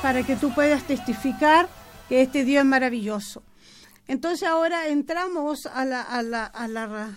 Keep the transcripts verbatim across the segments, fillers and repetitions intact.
para que tú puedas testificar que este Dios es maravilloso. Entonces ahora entramos a la... A la, a la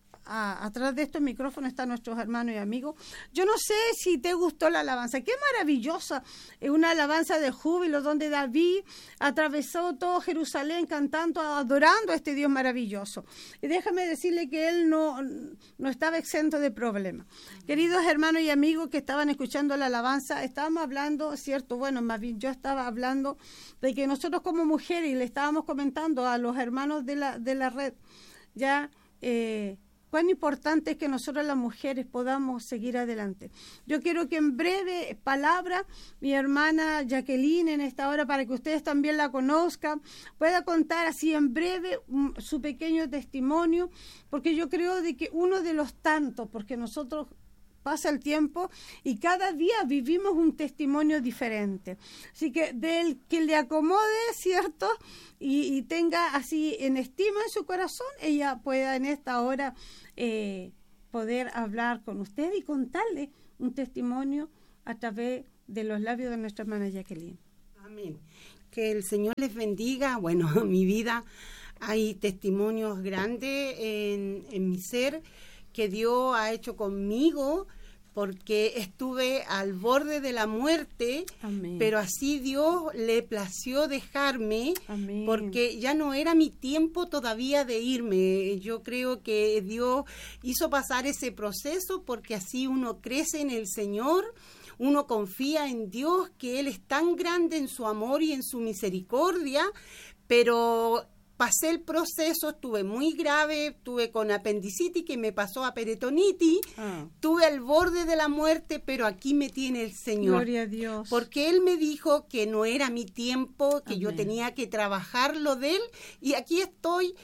A, atrás de estos micrófonos están nuestros hermanos y amigos. Yo no sé si te gustó la alabanza. Qué maravillosa. Es una alabanza de júbilo donde David atravesó todo Jerusalén cantando, adorando a este Dios maravilloso. Y déjame decirle que él no, no estaba exento de problemas. Queridos hermanos y amigos que estaban escuchando la alabanza, estábamos hablando, cierto, bueno, más bien yo estaba hablando de que nosotros como mujeres, y le estábamos comentando a los hermanos de la, de la red, ya... Eh, cuán importante es que nosotros las mujeres podamos seguir adelante. Yo quiero que en breve palabra mi hermana Jacqueline en esta hora, para que ustedes también la conozcan, pueda contar así en breve um, su pequeño testimonio, porque yo creo de que uno de los tantos, porque nosotros pasa el tiempo y cada día vivimos un testimonio diferente. Así que del que le acomode, ¿cierto? Y, y tenga así en estima en su corazón, ella pueda en esta hora eh, poder hablar con usted y contarle un testimonio a través de los labios de nuestra hermana Jacqueline. Amén. Que el Señor les bendiga. Bueno, en mi vida hay testimonios grandes en, en mi ser que Dios ha hecho conmigo, porque estuve al borde de la muerte. Amén. Pero así Dios le plació dejarme. Amén. Porque ya no era mi tiempo todavía de irme. Yo creo que Dios hizo pasar ese proceso porque así uno crece en el Señor, uno confía en Dios, que Él es tan grande en su amor y en su misericordia, pero... pasé el proceso, estuve muy grave, estuve con apendicitis que me pasó a peritonitis, ah. Estuve al borde de la muerte, pero aquí me tiene el Señor. Gloria a Dios. Porque Él me dijo que no era mi tiempo, que Amén. Yo tenía que trabajar lo de Él, y aquí estoy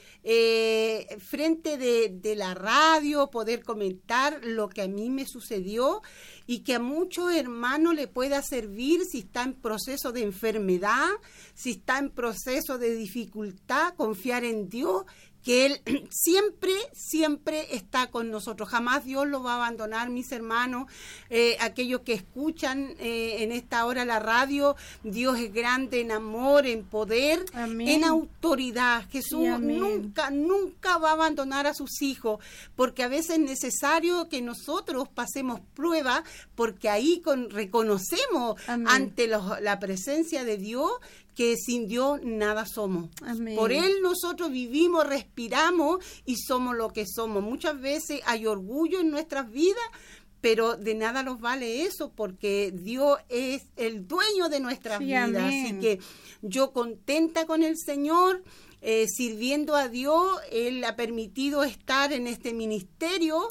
eh, frente de, de la radio, poder comentar lo que a mí me sucedió, y que a muchos hermanos le pueda servir si está en proceso de enfermedad, si está en proceso de dificultad, confiar en Dios, que Él siempre, siempre está con nosotros. Jamás Dios lo va a abandonar, mis hermanos, eh, aquellos que escuchan eh, en esta hora la radio. Dios es grande en amor, en poder, amén. En autoridad. Jesús sí, nunca, nunca va a abandonar a sus hijos, porque a veces es necesario que nosotros pasemos pruebas, porque ahí con, reconocemos amén. Ante los, la presencia de Dios, que sin Dios nada somos. Amén. Por Él nosotros vivimos, respiramos y somos lo que somos. Muchas veces hay orgullo en nuestras vidas, pero de nada nos vale eso, porque Dios es el dueño de nuestras sí, vidas. Amén. Así que yo contenta con el Señor, eh, sirviendo a Dios. Él ha permitido estar en este ministerio,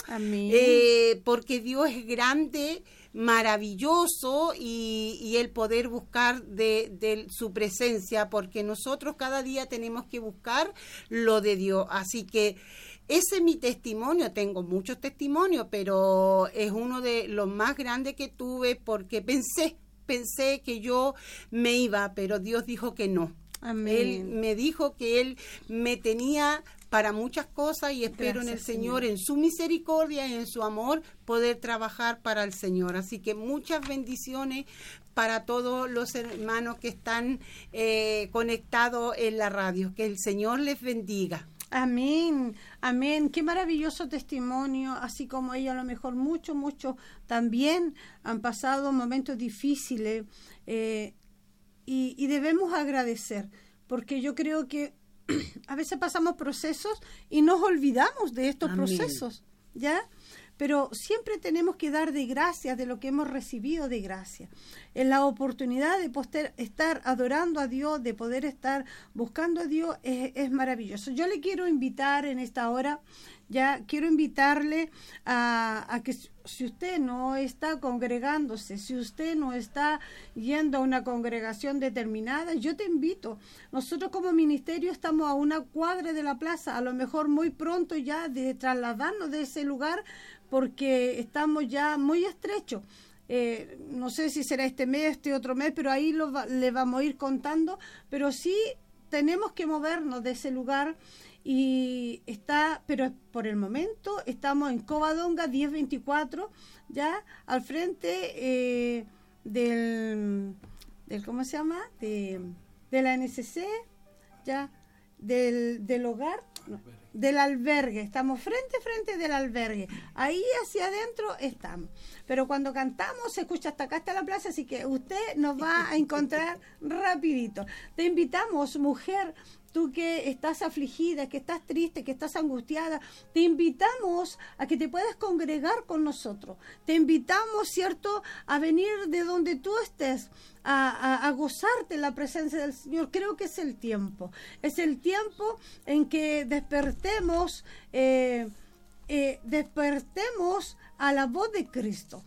eh, porque Dios es grande, maravilloso, y, y el poder buscar de, de su presencia, porque nosotros cada día tenemos que buscar lo de Dios. Así que ese es mi testimonio. Tengo muchos testimonios, pero es uno de los más grandes que tuve, porque pensé, pensé que yo me iba, pero Dios dijo que no. Amén. Él me dijo que Él me tenía para muchas cosas, y espero Gracias, en el Señor, Señor, en su misericordia y en su amor, poder trabajar para el Señor. Así que muchas bendiciones para todos los hermanos que están eh, conectados en la radio. Que el Señor les bendiga. Amén, amén. Qué maravilloso testimonio, así como ella, a lo mejor muchos, muchos también han pasado momentos difíciles, eh, y, y debemos agradecer, porque yo creo que a veces pasamos procesos y nos olvidamos de estos Amén. Procesos, ¿ya? Pero siempre tenemos que dar de gracias de lo que hemos recibido de gracia. En la oportunidad de poder estar adorando a Dios, de poder estar buscando a Dios, es, es maravilloso. Yo le quiero invitar en esta hora, ya quiero invitarle a, a que si usted no está congregándose, si usted no está yendo a una congregación determinada, yo te invito. Nosotros como ministerio estamos a una cuadra de la plaza, a lo mejor muy pronto ya de trasladarnos de ese lugar, porque estamos ya muy estrechos. Eh, no sé si será este mes, este otro mes, pero ahí lo va, le vamos a ir contando, pero sí tenemos que movernos de ese lugar. Y está, pero por el momento estamos en Covadonga diez veinticuatro, ya al frente eh, del del ¿cómo se llama? De, de la N C C, ya, del, del hogar, no, del albergue. Estamos frente a frente del albergue. Ahí hacia adentro estamos. Pero cuando cantamos se escucha hasta acá, hasta la plaza, así que usted nos va a encontrar rapidito. Te invitamos, mujer, tú que estás afligida, que estás triste, que estás angustiada, te invitamos a que te puedas congregar con nosotros. Te invitamos, ¿cierto?, a venir de donde tú estés, a, a, a gozarte en la presencia del Señor. Creo que es el tiempo. Es el tiempo en que despertemos, eh, eh, despertemos a la voz de Cristo.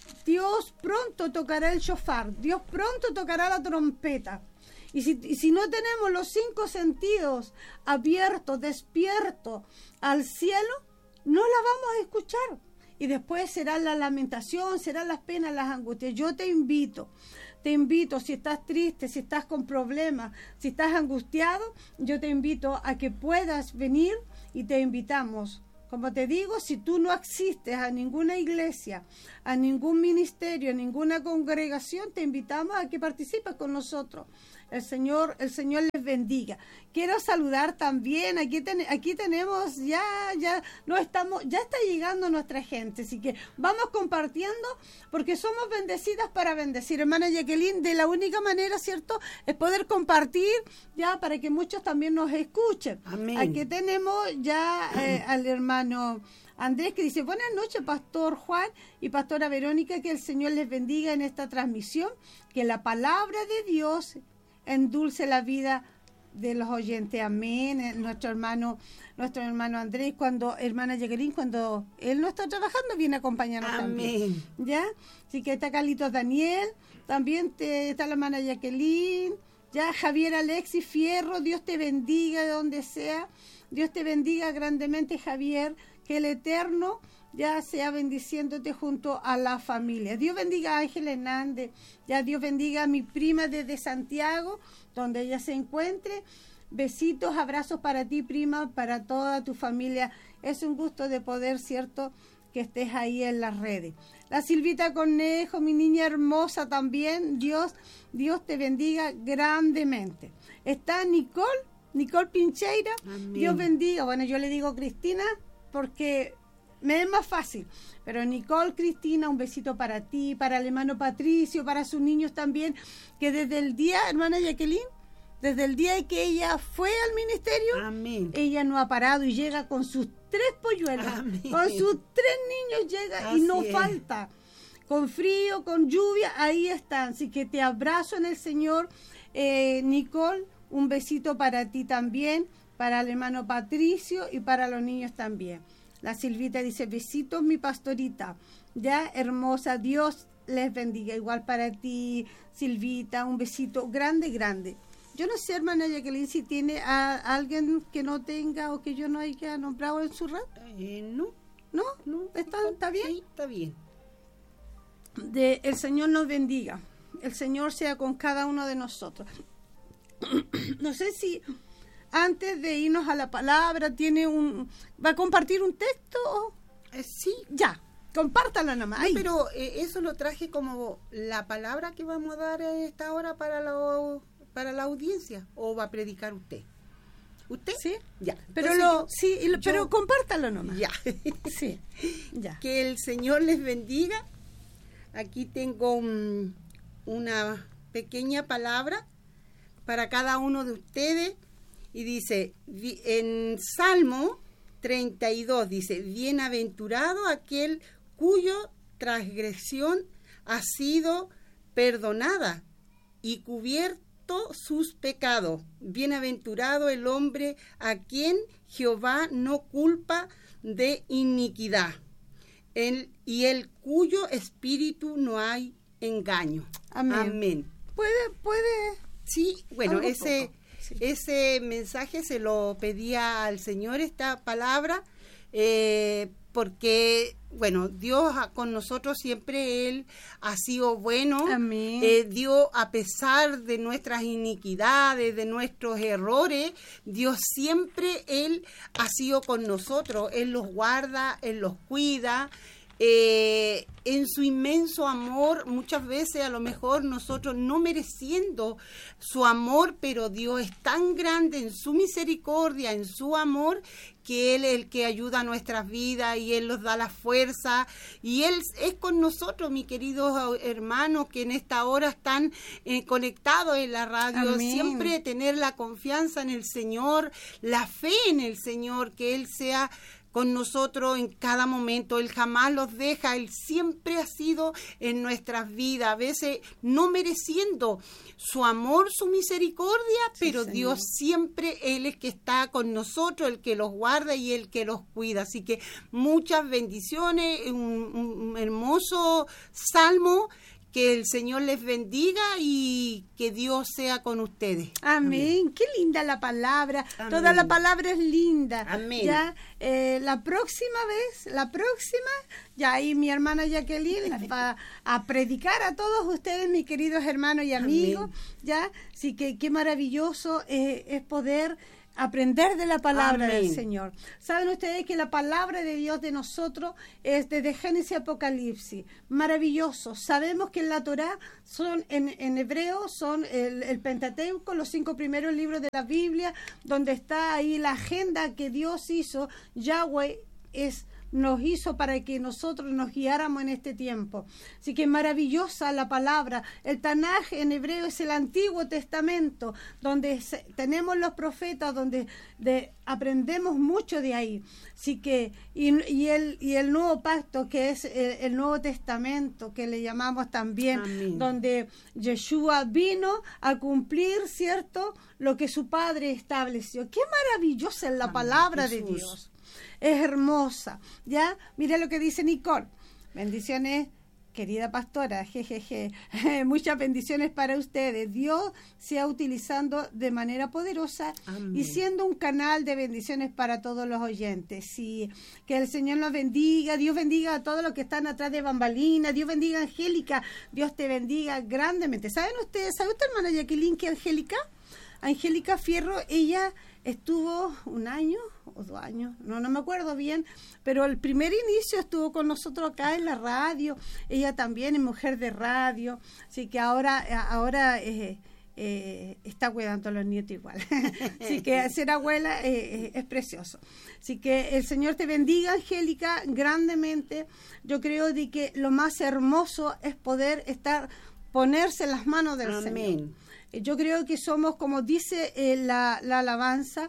Dios pronto tocará el shofar, Dios pronto tocará la trompeta. Y si, y si no tenemos los cinco sentidos abiertos, despiertos al cielo, no la vamos a escuchar. Y después será la lamentación, serán las penas, las angustias. Yo te invito, te invito, si estás triste, si estás con problemas, si estás angustiado, yo te invito a que puedas venir y te invitamos. Como te digo, si tú no asistes a ninguna iglesia, a ningún ministerio, a ninguna congregación, te invitamos a que participes con nosotros. El Señor, el Señor les bendiga. Quiero saludar también, aquí, ten, aquí tenemos, ya, ya, no estamos, ya está llegando nuestra gente, así que vamos compartiendo, porque somos bendecidas para bendecir. Hermana Jacqueline, de la única manera, ¿cierto?, es poder compartir, ya, para que muchos también nos escuchen. Amén. Aquí tenemos ya eh, al hermano Andrés, que dice: buenas noches, Pastor Juan y Pastora Verónica, que el Señor les bendiga en esta transmisión, que la palabra de Dios endulce la vida de los oyentes. Amén. Nuestro hermano, nuestro hermano Andrés, cuando, hermana Jacqueline, cuando él no está trabajando, viene a acompañarnos. Amén. También. ¿Ya? Así que está Carlitos Daniel, también te, está la hermana Jacqueline, ya, Javier Alexis Fierro, Dios te bendiga de donde sea. Dios te bendiga grandemente, Javier, que el Eterno ya sea bendiciéndote junto a la familia. Dios bendiga a Ángela Hernández, ya, Dios bendiga a mi prima desde Santiago, donde ella se encuentre. Besitos, abrazos para ti, prima, para toda tu familia. Es un gusto de poder, ¿cierto?, que estés ahí en las redes. La Silvita Cornejo, mi niña hermosa también, Dios, Dios te bendiga grandemente. Está Nicole, Nicole Pincheira, amén. Dios bendiga. Bueno, yo le digo Cristina porque me es más fácil, pero Nicole, Cristina, un besito para ti, para el hermano Patricio, para sus niños también, que desde el día, hermana Jacqueline, desde el día que ella fue al ministerio, amén, ella no ha parado y llega con sus tres polluelos, amén, con sus tres niños llega. Así y no es. Falta, con frío, con lluvia, ahí están. Así que te abrazo en el Señor, eh, Nicole, un besito para ti también, para el hermano Patricio y para los niños también. La Silvita dice: besitos, mi pastorita, ya, hermosa, Dios les bendiga. Igual para ti, Silvita, un besito grande, grande. Yo no sé, hermana Jacqueline, si tiene a, a alguien que no tenga o que yo no haya nombrado en su red. Eh, no. ¿No? no ¿Está, ¿Está bien? Sí, está bien. De, el Señor nos bendiga. El Señor sea con cada uno de nosotros. No sé si antes de irnos a la palabra tiene un, va a compartir un texto. Eh, sí. Ya, compártalo nomás. No, pero eh, eso lo traje como la palabra que vamos a dar a esta hora para la, para la audiencia. ¿O va a predicar usted? ¿Usted? Sí. Ya. Pero lo, yo, sí, lo, yo, pero compártalo nomás. Ya. Sí. Ya. Que el Señor les bendiga. Aquí tengo un, una pequeña palabra para cada uno de ustedes. Y dice, en Salmo treinta y dos, dice: bienaventurado aquel cuyo transgresión ha sido perdonada y cubierto sus pecados. Bienaventurado el hombre a quien Jehová no culpa de iniquidad, el, y el cuyo espíritu no hay engaño. Amén. Amén. Puede, puede. Sí, bueno, ese... Poco. Sí. Ese mensaje se lo pedía al Señor, esta palabra, eh, porque, bueno, Dios con nosotros siempre Él ha sido bueno. Amén. Eh, Dios, a pesar de nuestras iniquidades, de nuestros errores, Dios siempre Él ha sido con nosotros. Él los guarda, Él los cuida. eh, en su inmenso amor, muchas veces a lo mejor nosotros no mereciendo su amor, pero Dios es tan grande en su misericordia, en su amor, que Él es el que ayuda a nuestras vidas y Él nos da la fuerza y Él es con nosotros, mis queridos hermanos que en esta hora están eh, conectados en la radio. Amén. Siempre tener la confianza en el Señor, la fe en el Señor, que Él sea con nosotros en cada momento. Él jamás los deja, Él siempre ha sido en nuestras vidas, a veces no mereciendo su amor, su misericordia, sí, pero Señor. Dios siempre, Él es que está con nosotros, el que los guarda y el que los cuida. Así que muchas bendiciones, un, un hermoso salmo. Que el Señor les bendiga y que Dios sea con ustedes. Amén. Amén. Qué linda la palabra. Amén. Toda la palabra es linda. Amén. Ya, eh, la próxima vez, la próxima, ya ahí mi hermana Jacqueline va a predicar a todos ustedes, mis queridos hermanos y amigos. Amén. Ya, sí que qué maravilloso eh, es poder aprender de la palabra Amén. Del Señor. Saben ustedes que la palabra de Dios de nosotros es desde Génesis a Apocalipsis. Maravilloso. Sabemos que en la Torá son, en, en hebreo, son el, el Pentateuco, los cinco primeros libros de la Biblia, donde está ahí la agenda que Dios hizo. Yahweh es nos hizo para que nosotros nos guiáramos en este tiempo. Así que maravillosa la palabra. El Tanaj en hebreo es el Antiguo Testamento, donde se, tenemos los profetas, donde de, aprendemos mucho de ahí. Así que, y, y, el, y el Nuevo Pacto, que es el, el Nuevo Testamento, que le llamamos también, Amén. Donde Yeshua vino a cumplir, ¿cierto?, lo que su Padre estableció. Qué maravillosa es la Amén. Palabra Jesús. De Dios. Es hermosa, ¿ya? Mira lo que dice Nicole. Bendiciones, querida pastora, jejeje. Muchas bendiciones para ustedes. Dios sea utilizando de manera poderosa Amén. Y siendo un canal de bendiciones para todos los oyentes. Sí, que el Señor nos bendiga. Dios bendiga a todos los que están atrás de bambalinas. Dios bendiga a Angélica. Dios te bendiga grandemente. ¿Saben ustedes? ¿Sabe usted, hermana Jacqueline, que Angélica? Angélica Fierro, ella estuvo un año o dos años, no, no me acuerdo bien, pero el primer inicio estuvo con nosotros acá en la radio. Ella también es mujer de radio, así que ahora, ahora eh, eh, está cuidando a los nietos igual. Así que ser abuela eh, es precioso. Así que el Señor te bendiga, Angélica, grandemente. Yo creo de que lo más hermoso es poder estar, ponerse en las manos del Amén. Señor. Yo creo que somos, como dice eh, la, la alabanza,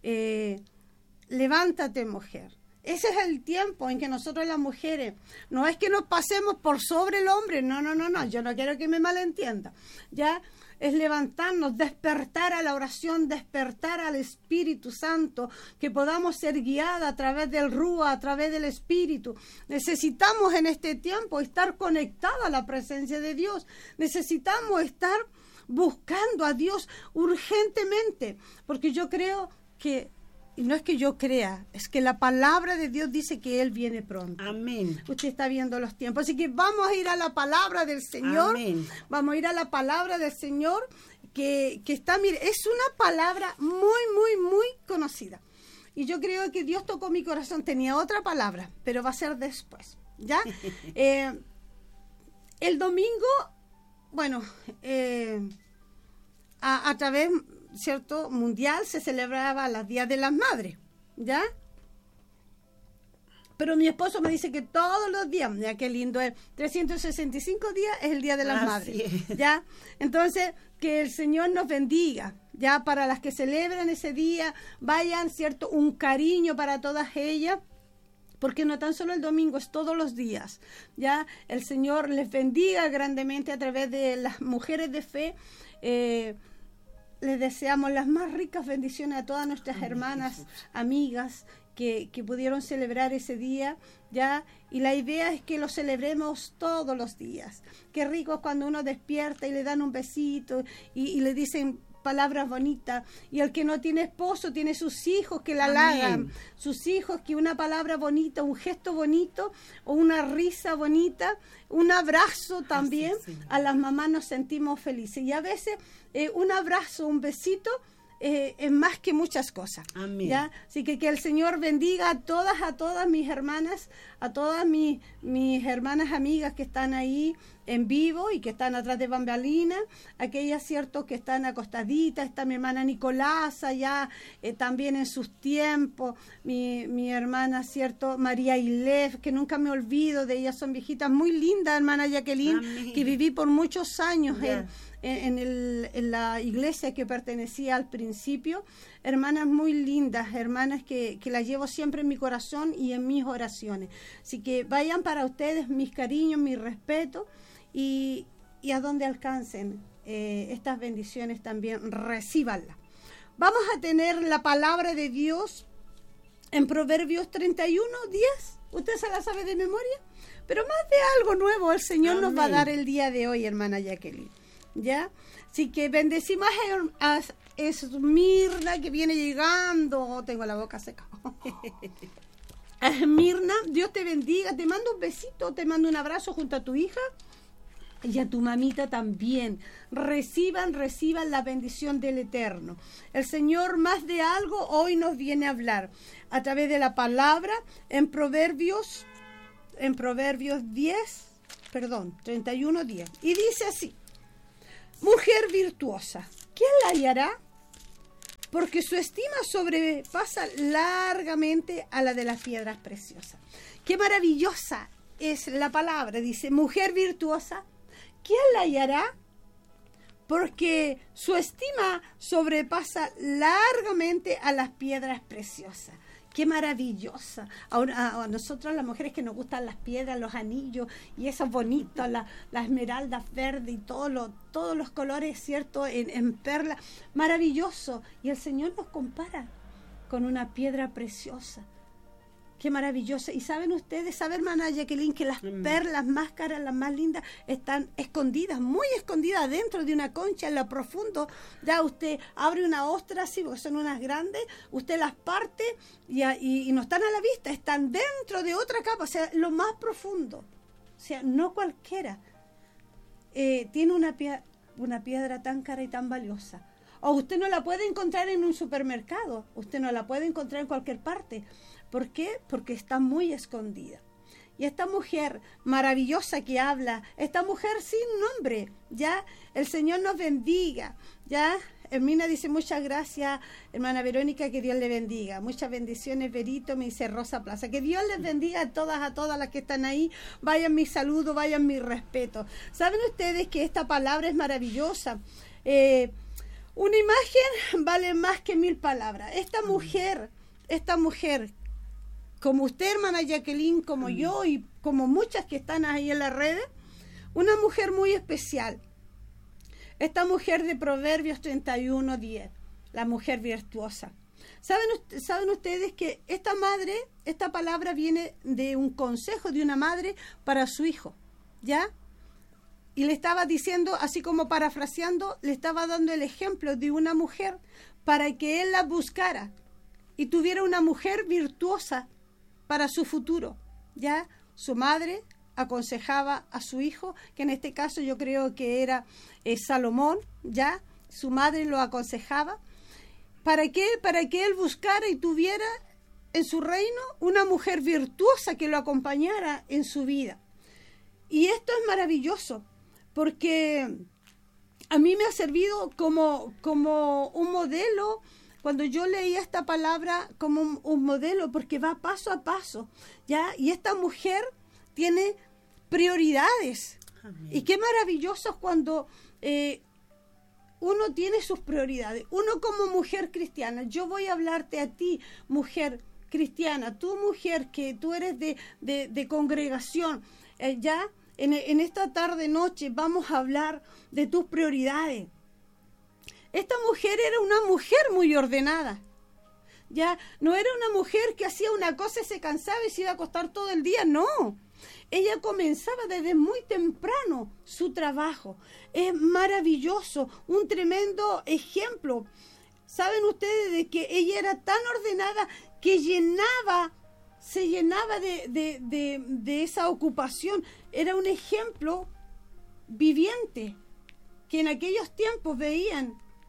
eh, levántate, mujer. Ese es el tiempo en que nosotros las mujeres, no es que nos pasemos por sobre el hombre, no, no, no, no, yo no quiero que me malentienda, ya es levantarnos, despertar a la oración, despertar al Espíritu Santo, que podamos ser guiadas a través del Rúa, a través del Espíritu. Necesitamos en este tiempo estar conectados a la presencia de Dios, necesitamos estar buscando a Dios urgentemente, porque yo creo que, y no es que yo crea, es que la palabra de Dios dice que Él viene pronto. Amén. Usted está viendo los tiempos, así que vamos a ir a la palabra del Señor. Amén. Vamos a ir a la palabra del Señor, que, que está, mire, es una palabra muy, muy, muy conocida. Y yo creo que Dios tocó mi corazón, tenía otra palabra, pero va a ser después, ¿ya? eh, el domingo, bueno, eh, a, a través, ¿cierto?, mundial se celebraba los Días de las Madres, ¿ya? Pero mi esposo me dice que todos los días, ya qué lindo es, trescientos sesenta y cinco días es el Día de las Así Madres, es. ¿Ya? Entonces, que el Señor nos bendiga, ya, para las que celebran ese día, vayan, ¿cierto?, un cariño para todas ellas, porque no tan solo el domingo, es todos los días, ¿ya? El Señor les bendiga grandemente a través de las mujeres de fe. Eh, les deseamos las más ricas bendiciones a todas nuestras hermanas, Jesús. amigas, que, que pudieron celebrar ese día, ¿ya? Y la idea es que lo celebremos todos los días. Qué rico es cuando uno despierta y le dan un besito y, y le dicen palabras bonitas, y el que no tiene esposo tiene sus hijos que la halagan, sus hijos que una palabra bonita, un gesto bonito o una risa bonita, un abrazo también, Así, a las mamás nos sentimos felices, y a veces eh, un abrazo, un besito eh, es más que muchas cosas. Amén. ¿Ya? Así que que el Señor bendiga a todas, a todas mis hermanas, a todas mis, mis hermanas amigas que están ahí en vivo y que están atrás de bambalina, aquellas, cierto, que están acostaditas, está mi hermana Nicolasa ya eh, también en sus tiempos, mi, mi hermana, cierto, María Ilef, que nunca me olvido de ellas, son viejitas muy lindas, hermana Jacqueline, Amén. Que viví por muchos años yeah. en, en, el, en la iglesia que pertenecía al principio, hermanas muy lindas, hermanas que, que las llevo siempre en mi corazón y en mis oraciones. Así que vayan para ustedes mis cariños, mi respeto, y, y a donde alcancen eh, estas bendiciones también, recíbanlas. Vamos a tener la palabra de Dios en Proverbios treinta y uno, diez. ¿Usted se la sabe de memoria? Pero más de algo nuevo el Señor Amén. Nos va a dar el día de hoy, hermana Jacqueline. ¿Ya? Así que bendecimos a, a Esmirna, que viene llegando. Tengo la boca seca. Esmirna, Dios te bendiga. Te mando un besito, te mando un abrazo junto a tu hija y a tu mamita también. Reciban, reciban la bendición del Eterno. El Señor más de algo hoy nos viene a hablar a través de la palabra en Proverbios, en Proverbios diez, perdón, treinta y uno, diez. Y dice así: mujer virtuosa, ¿quién la hallará? Porque su estima sobrepasa largamente a la de las piedras preciosas. Qué maravillosa es la palabra. Dice, mujer virtuosa, ¿quién la hallará? Porque su estima sobrepasa largamente a las piedras preciosas. Qué maravillosa. Ahora, a nosotros las mujeres que nos gustan las piedras, los anillos y esos bonitos, la, la esmeralda verde y todo lo, todos los colores, ¿cierto? En, en perla. Maravilloso. Y el Señor nos compara con una piedra preciosa. Qué maravilloso. Y saben ustedes, sabe hermana Jacqueline, que las mm. perlas más caras, las más lindas, están escondidas, muy escondidas dentro de una concha en lo profundo. Ya usted abre una ostra así, porque son unas grandes, usted las parte y, y, y no están a la vista, están dentro de otra capa, o sea, lo más profundo. O sea, no cualquiera eh, tiene una, pie, una piedra tan cara y tan valiosa. O usted no la puede encontrar en un supermercado, usted no la puede encontrar en cualquier parte. ¿Por qué? Porque está muy escondida. Y esta mujer maravillosa que habla, esta mujer sin nombre, ya, el Señor nos bendiga, ya. Hermina dice, muchas gracias, hermana Verónica, que Dios le bendiga. Muchas bendiciones, Verito, me dice Rosa Plaza. Que Dios les bendiga a todas, a todas las que están ahí. Vayan mi saludo, vayan mi respeto. ¿Saben ustedes que esta palabra es maravillosa? Eh, una imagen vale más que mil palabras. Esta mujer, esta mujer, como usted, hermana Jacqueline, como yo y como muchas que están ahí en las redes, una mujer muy especial. Esta mujer de Proverbios treinta y uno, diez, la mujer virtuosa. ¿Saben, ¿Saben ustedes que esta madre, esta palabra viene de un consejo de una madre para su hijo? ¿Ya? Y le estaba diciendo, así como parafraseando, le estaba dando el ejemplo de una mujer para que él la buscara y tuviera una mujer virtuosa para su futuro. Ya su madre aconsejaba a su hijo, que en este caso yo creo que era eh, Salomón, ya su madre lo aconsejaba, ¿para qué? Para que él buscara y tuviera en su reino una mujer virtuosa que lo acompañara en su vida. Y esto es maravilloso, porque a mí me ha servido como, como un modelo. Cuando yo leía esta palabra como un, un modelo, porque va paso a paso, ¿ya? Y esta mujer tiene prioridades. Amén. Y qué maravilloso es cuando eh, uno tiene sus prioridades. Uno como mujer cristiana, yo voy a hablarte a ti, mujer cristiana, tú mujer que tú eres de, de, de congregación, eh, ya en, en esta tarde noche vamos a hablar de tus prioridades. Esta mujer era una mujer muy ordenada. Ya no era una mujer que hacía una cosa y se cansaba y se iba a acostar todo el día, no. Ella comenzaba desde muy temprano su trabajo. Es maravilloso, un tremendo ejemplo. ¿Saben ustedes de que ella era tan ordenada que llenaba, se llenaba de, de, de, de esa ocupación? Era un ejemplo viviente que en aquellos tiempos veían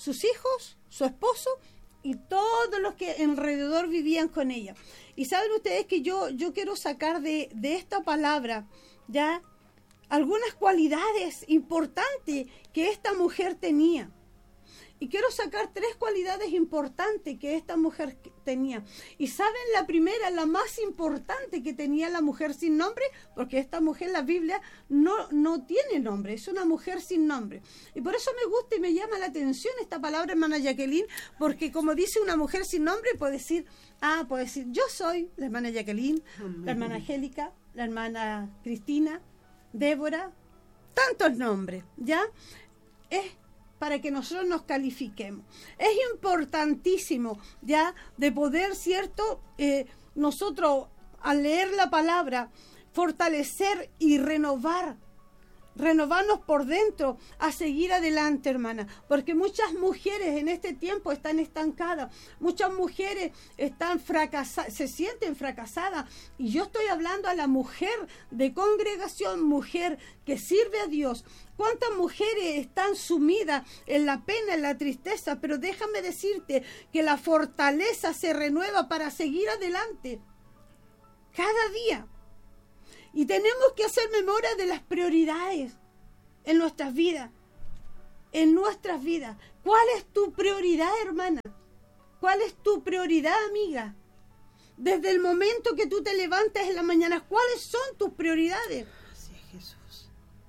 sus hijos, su esposo y todos los que alrededor vivían con ella. Y saben ustedes que yo, yo quiero sacar de, de esta palabra, ya, algunas cualidades importantes que esta mujer tenía. Y quiero sacar tres cualidades importantes que esta mujer tenía. Y saben, la primera, la más importante que tenía la mujer sin nombre, porque esta mujer en la Biblia no, no tiene nombre, es una mujer sin nombre. Y por eso me gusta y me llama la atención esta palabra, hermana Jacqueline, porque como dice una mujer sin nombre, puede decir, ah, puede decir, yo soy la hermana Jacqueline, Amén. La hermana Angélica, la hermana Cristina, Débora, tantos nombres, ¿ya? Es para que nosotros nos califiquemos. Es importantísimo, ya, de poder, ¿cierto?, eh, nosotros, al leer la palabra, fortalecer y renovar, renovarnos por dentro, a seguir adelante, hermana, porque muchas mujeres en este tiempo están estancadas, muchas mujeres están fracasadas, se sienten fracasadas, y yo estoy hablando a la mujer de congregación, mujer que sirve a Dios. ¿Cuántas mujeres están sumidas en la pena, en la tristeza? Pero déjame decirte que la fortaleza se renueva para seguir adelante cada día. Y tenemos que hacer memoria de las prioridades en nuestras vidas. En nuestras vidas. ¿Cuál es tu prioridad, hermana? ¿Cuál es tu prioridad, amiga? Desde el momento que tú te levantas en la mañana, ¿cuáles son tus prioridades? Así es, Jesús.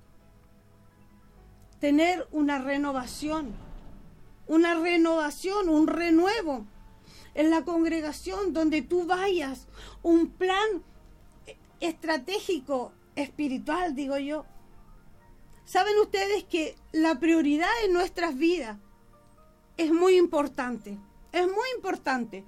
Tener una renovación. Una renovación, un renuevo en la congregación donde tú vayas. Un plan estratégico, espiritual, digo yo. Saben ustedes que la prioridad en nuestras vidas es muy importante, es muy importante.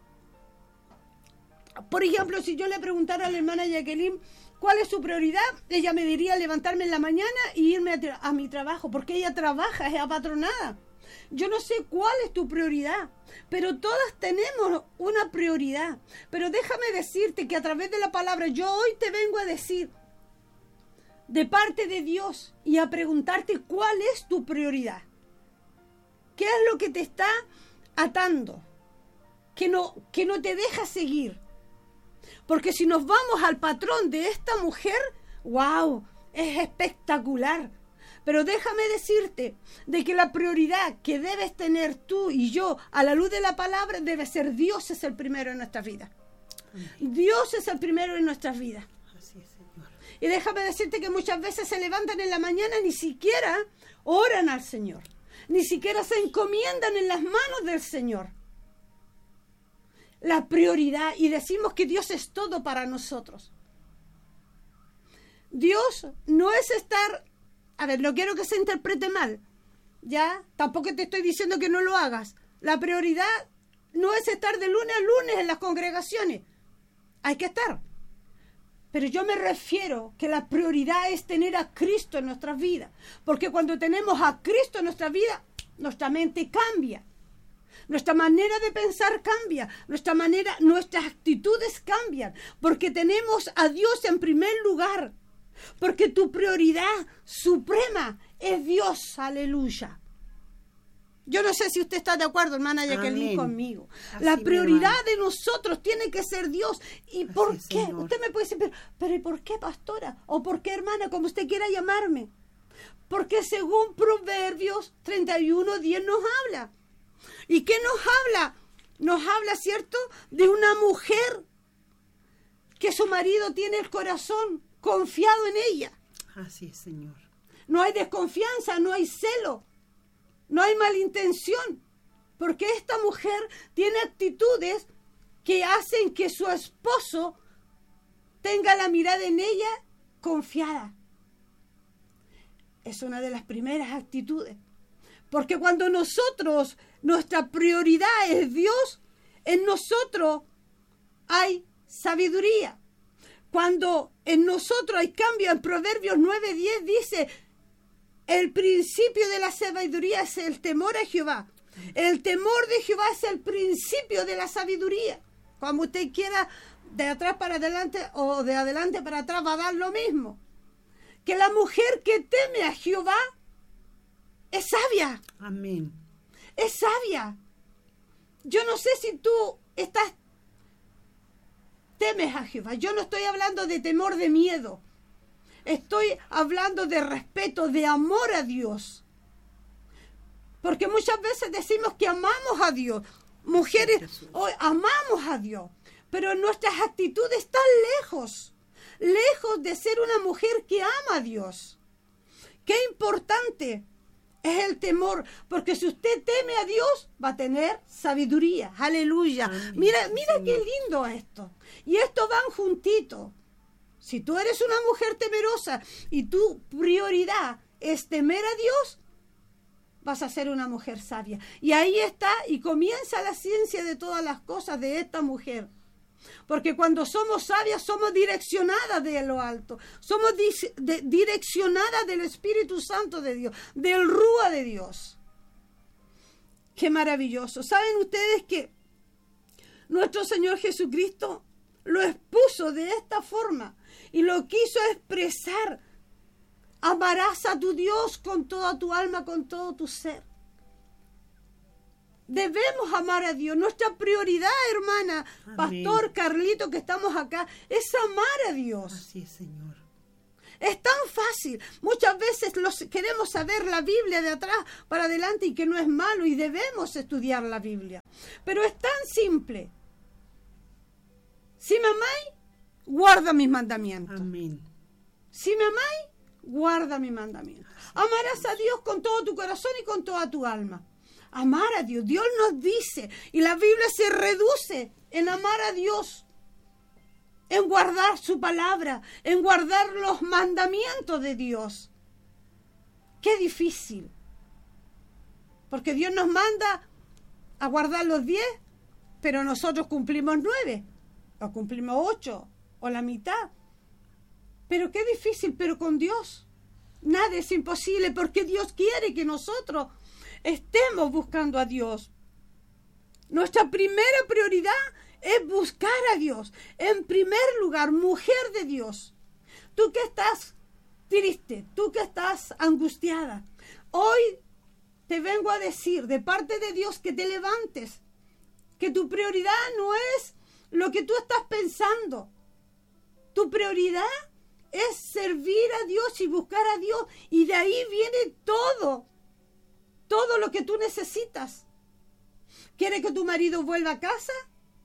Por ejemplo, si yo le preguntara a la hermana Jacqueline cuál es su prioridad, ella me diría levantarme en la mañana y irme a, a mi trabajo, porque ella trabaja, es apatronada. Yo no sé cuál es tu prioridad, pero todas tenemos una prioridad. Pero déjame decirte que a través de la palabra yo hoy te vengo a decir de parte de Dios y a preguntarte cuál es tu prioridad. ¿Qué es lo que te está atando? Que no, que no te deja seguir. Porque si nos vamos al patrón de esta mujer, ¡wow!, es espectacular. Pero déjame decirte de que la prioridad que debes tener tú y yo a la luz de la palabra debe ser Dios es el primero en nuestras vidas. Dios es el primero en nuestras vidas. Así es, Señor. Y déjame decirte que muchas veces se levantan en la mañana, ni siquiera oran al Señor, ni siquiera se encomiendan en las manos del Señor. La prioridad, y decimos que Dios es todo para nosotros. Dios no es estar... A ver, no quiero que se interprete mal, ¿ya? Tampoco te estoy diciendo que no lo hagas. La prioridad no es estar de lunes a lunes en las congregaciones. Hay que estar. Pero yo me refiero que la prioridad es tener a Cristo en nuestras vidas. Porque cuando tenemos a Cristo en nuestra vida, nuestra mente cambia. Nuestra manera de pensar cambia. Nuestra manera, nuestras actitudes cambian. Porque tenemos a Dios en primer lugar. Porque tu prioridad suprema es Dios, aleluya. Yo no sé si usted está de acuerdo, hermana Jacqueline, conmigo. Así la prioridad de nosotros tiene que ser Dios. ¿Y Así por es, qué? Señor. Usted me puede decir, pero, pero ¿y por qué, pastora? ¿O por qué, hermana? Como usted quiera llamarme. Porque según Proverbios treinta y uno, diez nos habla. ¿Y qué nos habla? Nos habla, ¿cierto?, de una mujer que su marido tiene el corazón confiado en ella. Así es, Señor. No hay desconfianza, no hay celo, no hay malintención, porque esta mujer tiene actitudes que hacen que su esposo tenga la mirada en ella confiada. Es una de las primeras actitudes, porque cuando nosotros, nuestra prioridad es Dios, en nosotros hay sabiduría. Cuando en nosotros hay cambio, en Proverbios nueve diez dice, el principio de la sabiduría es el temor a Jehová. El temor de Jehová es el principio de la sabiduría. Como usted quiera, de atrás para adelante o de adelante para atrás, va a dar lo mismo. Que la mujer que teme a Jehová es sabia. Amén. es sabia. Yo no sé si tú estás, temes a Jehová. Yo no estoy hablando de temor, de miedo. Estoy hablando de respeto, de amor a Dios. Porque muchas veces decimos que amamos a Dios. Mujeres, hoy amamos a Dios. Pero nuestras actitudes están lejos. Lejos de ser una mujer que ama a Dios. Qué importante es el temor, porque si usted teme a Dios, va a tener sabiduría. Aleluya. Amén. Mira, mira Señor. Qué lindo esto. Y esto van juntitos. Si tú eres una mujer temerosa y tu prioridad es temer a Dios, vas a ser una mujer sabia. Y ahí está, y comienza la ciencia de todas las cosas de esta mujer. Porque cuando somos sabias, somos direccionadas de lo alto. Somos di de, direccionadas del Espíritu Santo de Dios, del Rúa de Dios. Qué maravilloso. ¿Saben ustedes que nuestro Señor Jesucristo lo expuso de esta forma y lo quiso expresar? Amarás a tu Dios con toda tu alma, con todo tu ser. Debemos amar a Dios. Nuestra prioridad, hermana, amén. Pastor Carlito, que estamos acá, es amar a Dios. Así es, Señor. Es tan fácil. Muchas veces los, queremos saber la Biblia de atrás para adelante, y que no es malo, y debemos estudiar la Biblia. Pero es tan simple. Si me amáis, guarda mis mandamientos. Amén. Si me amáis, guarda mis mandamientos. Amarás a Dios con todo tu corazón y con toda tu alma. Amar a Dios. Dios nos dice, y la Biblia se reduce en amar a Dios, en guardar su palabra, en guardar los mandamientos de Dios. Qué difícil. Porque Dios nos manda a guardar los diez, pero nosotros cumplimos nueve, o cumplimos ocho, o la mitad. Pero qué difícil, pero con Dios nada es imposible, porque Dios quiere que nosotros estemos buscando a Dios. Nuestra primera prioridad es buscar a Dios. En primer lugar, mujer de Dios. Tú que estás triste, tú que estás angustiada, hoy te vengo a decir de parte de Dios que te levantes, que tu prioridad no es lo que tú estás pensando. Tu prioridad es servir a Dios y buscar a Dios, y de ahí viene todo. Todo lo que tú necesitas. ¿Quieres que tu marido vuelva a casa?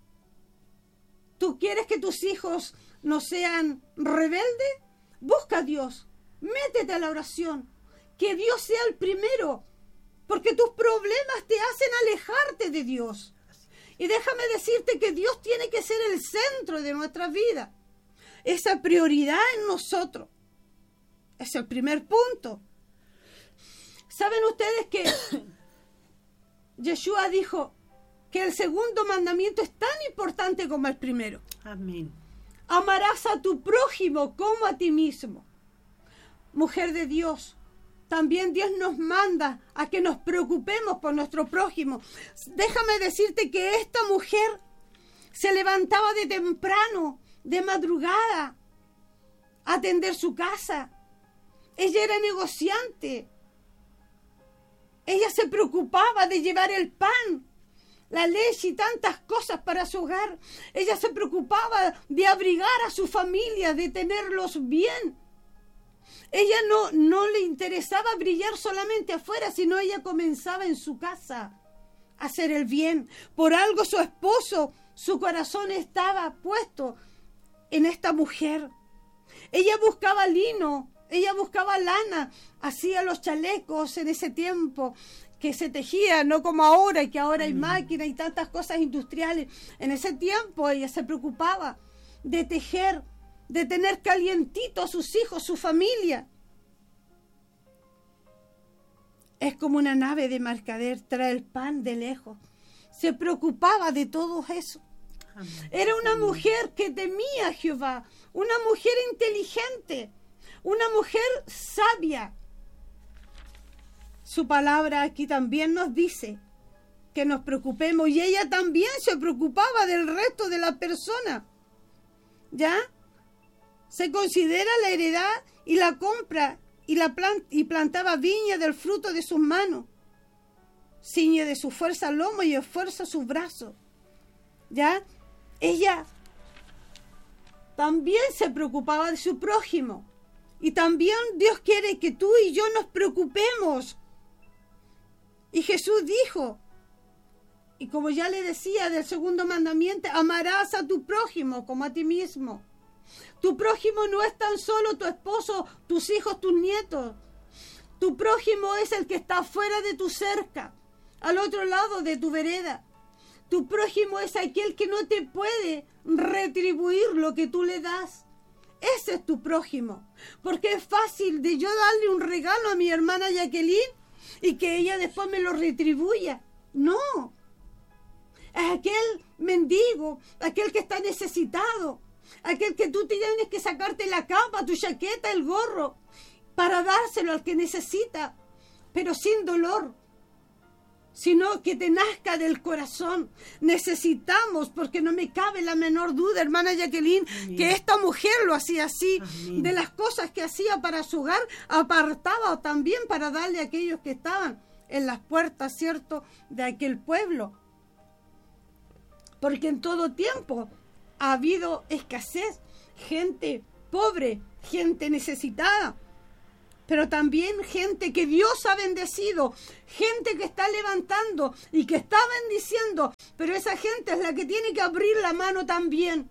¿Tú quieres que tus hijos no sean rebeldes? Busca a Dios. Métete a la oración. Que Dios sea el primero. Porque tus problemas te hacen alejarte de Dios. Y déjame decirte que Dios tiene que ser el centro de nuestra vida. Esa prioridad en nosotros. Es el primer punto. ¿Saben ustedes que Yeshua dijo que el segundo mandamiento es tan importante como el primero? Amén. Amarás a tu prójimo como a ti mismo. Mujer de Dios, también Dios nos manda a que nos preocupemos por nuestro prójimo. Déjame decirte que esta mujer se levantaba de temprano, de madrugada, a atender su casa. Ella era negociante. Ella se preocupaba de llevar el pan, la leche y tantas cosas para su hogar. Ella se preocupaba de abrigar a su familia, de tenerlos bien. Ella no, no le interesaba brillar solamente afuera, sino ella comenzaba en su casa a hacer el bien. Por algo su esposo, su corazón estaba puesto en esta mujer. Ella buscaba lino. Ella buscaba lana, hacía los chalecos en ese tiempo que se tejían, no como ahora, y que ahora hay máquinas y tantas cosas industriales. En ese tiempo ella se preocupaba de tejer, de tener calientito a sus hijos, su familia. Es como una nave de mercader, trae el pan de lejos. Se preocupaba de todo eso. Amén. Era una mujer que temía a Jehová, una mujer inteligente, una mujer sabia. Su palabra aquí también nos dice que nos preocupemos, y ella también se preocupaba del resto de la persona. ¿Ya? Se considera la heredad y la compra y, la plant y plantaba viña del fruto de sus manos. ciñe de su fuerza el lomo y esfuerza sus brazos. ¿Ya? Ella también se preocupaba de su prójimo. Y también Dios quiere que tú y yo nos preocupemos. Y Jesús dijo, y como ya le decía del segundo mandamiento, amarás a tu prójimo como a ti mismo. Tu prójimo no es tan solo tu esposo, tus hijos, tus nietos. Tu prójimo es el que está fuera de tu cerca, al otro lado de tu vereda. Tu prójimo es aquel que no te puede retribuir lo que tú le das. Ese es tu prójimo. Porque es fácil de yo darle un regalo a mi hermana Jacqueline y que ella después me lo retribuya. No. Es aquel mendigo, aquel que está necesitado, aquel que tú tienes que sacarte la capa, tu chaqueta, el gorro, para dárselo al que necesita, pero sin dolor, sino que te nazca del corazón. Necesitamos, porque no me cabe la menor duda, hermana Jacqueline, Amén. Que esta mujer lo hacía así. Amén. De las cosas que hacía para su hogar, apartaba también para darle a aquellos que estaban en las puertas, ¿cierto?, de aquel pueblo. Porque en todo tiempo ha habido escasez, gente pobre, gente necesitada, pero también gente que Dios ha bendecido, gente que está levantando y que está bendiciendo, pero esa gente es la que tiene que abrir la mano también.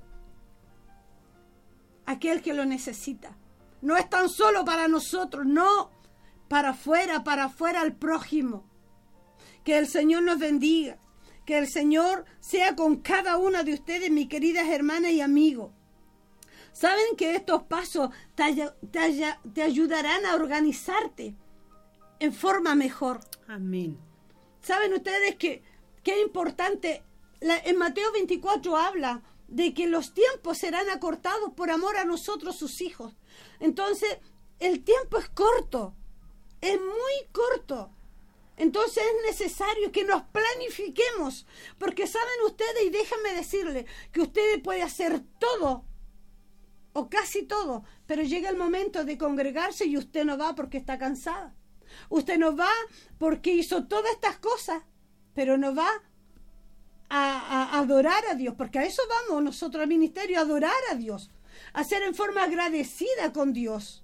Aquel que lo necesita. No es tan solo para nosotros, no, para afuera, para afuera al prójimo. Que el Señor nos bendiga. Que el Señor sea con cada una de ustedes, mis queridas hermanas y amigos. Saben que estos pasos te, te, te ayudarán a organizarte en forma mejor. Amén. Saben ustedes que qué importante, la, en Mateo veinticuatro habla de que los tiempos serán acortados por amor a nosotros, sus hijos. Entonces, el tiempo es corto, es muy corto. Entonces es necesario que nos planifiquemos, porque saben ustedes, y déjenme decirles, que ustedes pueden hacer todo, o casi todo, pero llega el momento de congregarse y usted no va porque está cansada. Usted no va porque hizo todas estas cosas, pero no va a, a adorar a Dios, porque a eso vamos nosotros al ministerio, a adorar a Dios, a ser en forma agradecida con Dios,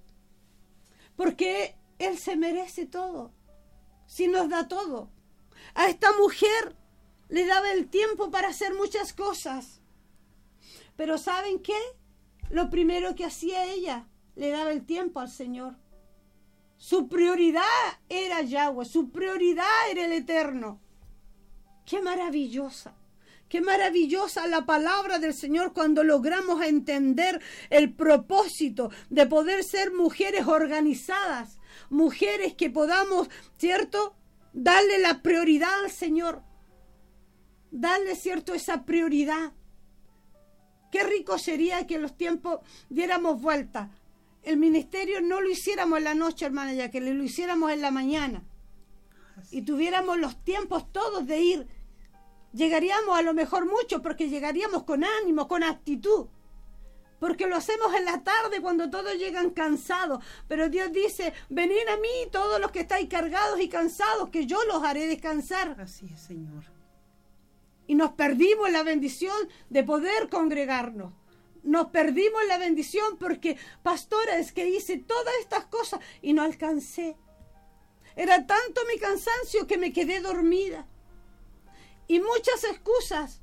porque Él se merece todo. Si nos da todo. A esta mujer le daba el tiempo para hacer muchas cosas. Pero ¿saben qué? Lo primero que hacía ella, le daba el tiempo al Señor. Su prioridad era Yahweh, su prioridad era el Eterno. ¡Qué maravillosa! ¡Qué maravillosa la palabra del Señor cuando logramos entender el propósito de poder ser mujeres organizadas! Mujeres que podamos, ¿cierto?, darle la prioridad al Señor. Darle, ¿cierto?, esa prioridad. Qué rico sería que en los tiempos diéramos vuelta. El ministerio no lo hiciéramos en la noche, hermana, ya que lo hiciéramos en la mañana. Así. Y tuviéramos los tiempos todos de ir. Llegaríamos a lo mejor mucho, porque llegaríamos con ánimo, con actitud. Porque lo hacemos en la tarde cuando todos llegan cansados. Pero Dios dice, venid a mí todos los que estáis cargados y cansados, que yo los haré descansar. Así es, Señor. Y nos perdimos la bendición de poder congregarnos. Nos perdimos la bendición porque, pastora, es que hice todas estas cosas y no alcancé. Era tanto mi cansancio que me quedé dormida. Y muchas excusas.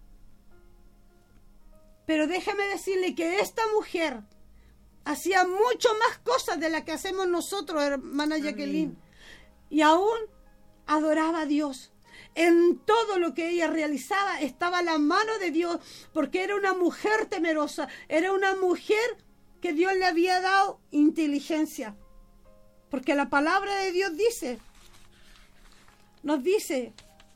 Pero déjame decirle que esta mujer hacía mucho más cosas de las que hacemos nosotros, hermana Amén. Jacqueline. Y aún adoraba a Dios. En todo lo que ella realizaba estaba la mano de Dios, porque era una mujer temerosa, era una mujer que Dios le había dado inteligencia. Porque la palabra de Dios dice, nos dice,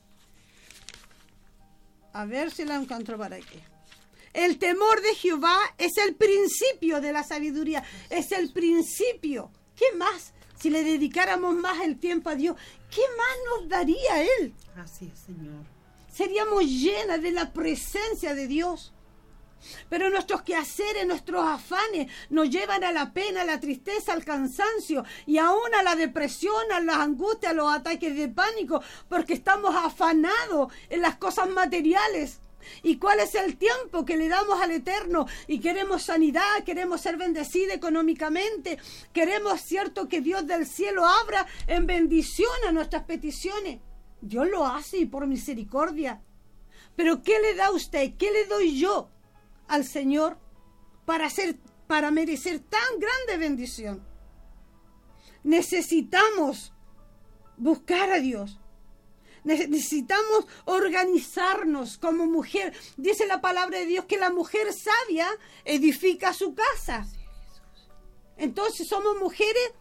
a ver si la encuentro para aquí. El temor de Jehová es el principio de la sabiduría, es el principio. ¿Qué más? Si le dedicáramos más el tiempo a Dios, ¿qué más nos daría Él? Así es, Señor. Seríamos llenas de la presencia de Dios. Pero nuestros quehaceres, nuestros afanes nos llevan a la pena, a la tristeza, al cansancio y aún a la depresión, a las angustias, a los ataques de pánico, porque estamos afanados en las cosas materiales. ¿Y cuál es el tiempo que le damos al Eterno? Y queremos sanidad, queremos ser bendecidos económicamente, queremos, cierto, que Dios del cielo abra en bendición a nuestras peticiones. Dios lo hace y por misericordia. Pero ¿qué le da a usted? ¿Qué le doy yo al Señor para hacer, para merecer tan grande bendición? Necesitamos buscar a Dios. Necesitamos organizarnos como mujer. Dice la palabra de Dios que la mujer sabia edifica su casa. Entonces somos mujeres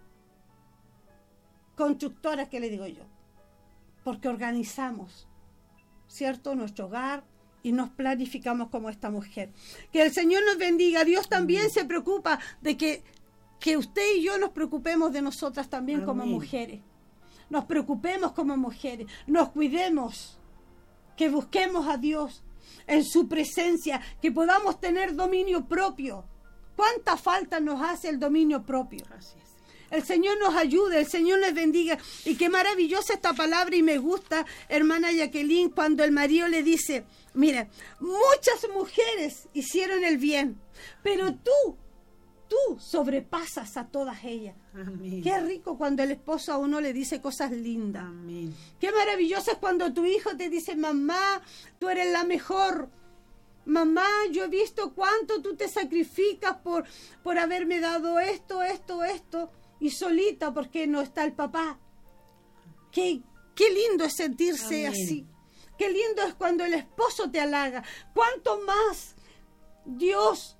constructoras, que le digo yo, porque organizamos, ¿cierto?, nuestro hogar y nos planificamos como esta mujer. Que el Señor nos bendiga. Dios también se preocupa de que, que usted y yo nos preocupemos de nosotras también. Amén. Como mujeres. Nos preocupemos como mujeres, nos cuidemos, que busquemos a Dios en su presencia, que podamos tener dominio propio. ¿Cuánta falta nos hace el dominio propio? Así es. El Señor nos ayude, el Señor les bendiga. Y qué maravillosa esta palabra, y me gusta, hermana Jacqueline, cuando el marido le dice, mira, muchas mujeres hicieron el bien, pero tú, tú sobrepasas a todas ellas. Amén. Qué rico cuando el esposo a uno le dice cosas lindas. Amén. Qué maravilloso es cuando tu hijo te dice, mamá, tú eres la mejor. Mamá, yo he visto cuánto tú te sacrificas por, por haberme dado esto, esto, esto. Y solita porque no está el papá. Qué, qué lindo es sentirse Amén. Así. Qué lindo es cuando el esposo te halaga. Cuánto más Dios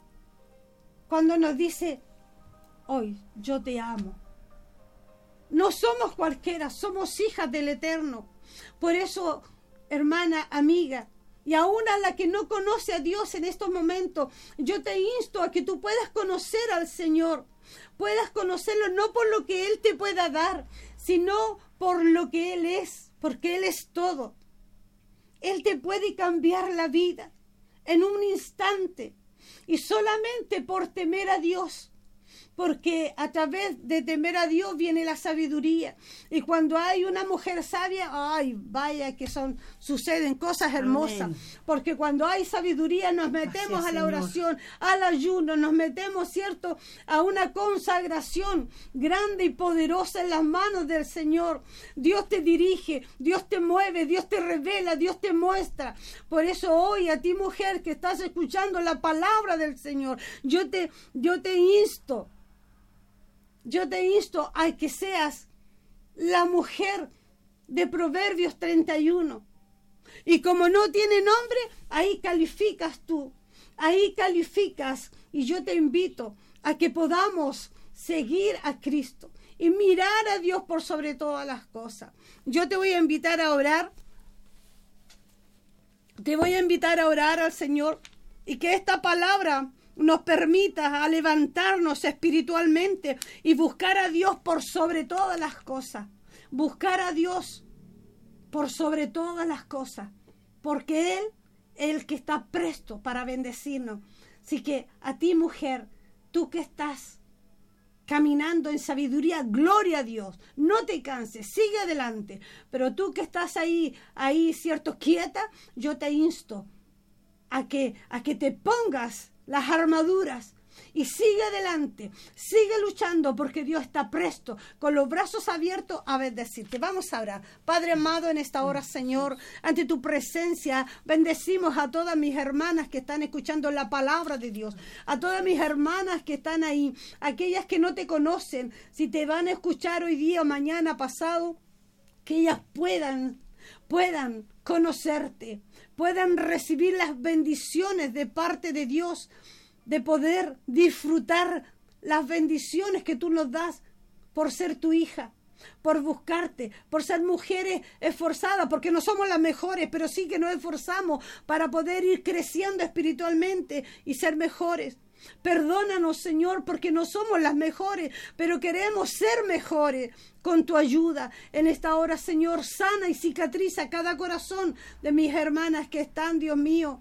cuando nos dice, hoy yo te amo. No somos cualquiera, somos hijas del Eterno. Por eso, hermana, amiga, y aún a la que no conoce a Dios en estos momentos, yo te insto a que tú puedas conocer al Señor. Puedas conocerlo no por lo que Él te pueda dar, sino por lo que Él es, porque Él es todo. Él te puede cambiar la vida en un instante. Y solamente por temer a Dios, porque a través de temer a Dios viene la sabiduría. Y cuando hay una mujer sabia, ay, vaya que son suceden cosas hermosas. Amén. Porque cuando hay sabiduría nos metemos Gracias, a la oración, Señor. Al ayuno, nos metemos, ¿cierto?, a una consagración grande y poderosa en las manos del Señor. Dios te dirige, Dios te mueve, Dios te revela, Dios te muestra. Por eso hoy a ti, mujer, que estás escuchando la palabra del Señor, yo te, yo te insto Yo te insto a que seas la mujer de Proverbios treinta y uno. Y como no tiene nombre, ahí calificas tú. Ahí calificas. Y yo te invito a que podamos seguir a Cristo y mirar a Dios por sobre todas las cosas. Yo te voy a invitar a orar. Te voy a invitar a orar al Señor y que esta palabra nos permita a levantarnos espiritualmente y buscar a Dios por sobre todas las cosas. Buscar a Dios por sobre todas las cosas. Porque Él es el que está presto para bendecirnos. Así que a ti, mujer, tú que estás caminando en sabiduría, gloria a Dios. No te canses, sigue adelante. Pero tú que estás ahí, ahí, cierto, quieta, yo te insto a que, a que te pongas las armaduras y sigue adelante, sigue luchando, porque Dios está presto, con los brazos abiertos a bendecirte. Vamos a orar. Padre amado, en esta hora, Señor, ante tu presencia, bendecimos a todas mis hermanas que están escuchando la palabra de Dios, a todas mis hermanas que están ahí, aquellas que no te conocen, si te van a escuchar hoy día o mañana pasado, que ellas puedan, puedan conocerte, puedan recibir las bendiciones de parte de Dios, de poder disfrutar las bendiciones que tú nos das por ser tu hija, por buscarte, por ser mujeres esforzadas, porque no somos las mejores, pero sí que nos esforzamos para poder ir creciendo espiritualmente y ser mejores. Perdónanos, Señor, porque no somos las mejores, pero queremos ser mejores con tu ayuda. En esta hora, Señor, sana y cicatriza cada corazón de mis hermanas que están, Dios mío,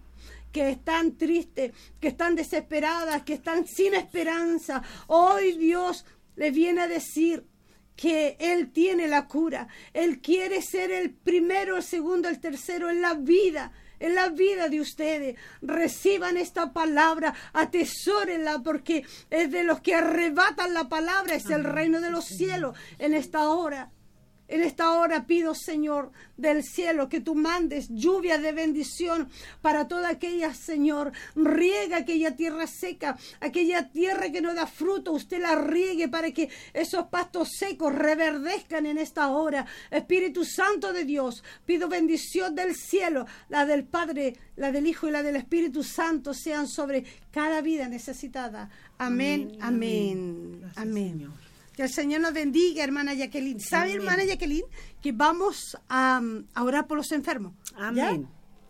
que están tristes, que están desesperadas, que están sin esperanza. Hoy Dios les viene a decir que Él tiene la cura. Él quiere ser el primero, el segundo, el tercero en la vida, en la vida de ustedes. Reciban esta palabra, atesórenla, porque es de los que arrebatan la palabra, es el reino de los cielos en esta hora. En esta hora pido, Señor, del cielo, que tú mandes lluvia de bendición para toda aquella, Señor. Riega aquella tierra seca, aquella tierra que no da fruto. Usted la riegue para que esos pastos secos reverdezcan en esta hora. Espíritu Santo de Dios, pido bendición del cielo, la del Padre, la del Hijo y la del Espíritu Santo sean sobre cada vida necesitada. Amén, amén, amén. amén. Que el Señor nos bendiga, hermana Jacqueline. ¿Sabe, Amén. hermana Jacqueline, que vamos a, a orar por los enfermos? Amén. ¿Ya?